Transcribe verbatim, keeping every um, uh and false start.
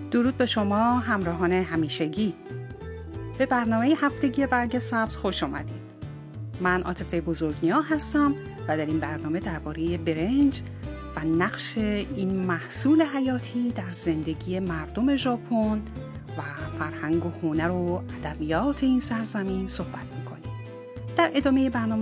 درود به شما همراهان همیشگی. به برنامه هفتگی برگ سبز خوش آمدید. من عاطفه بزرگنیا هستم و در این برنامه درباره برنج و نقش این محصول حیاتی در زندگی مردم ژاپن و فرهنگ و هنر و ادبیات این سرزمین صحبت می‌کنیم. در ادامه برنامه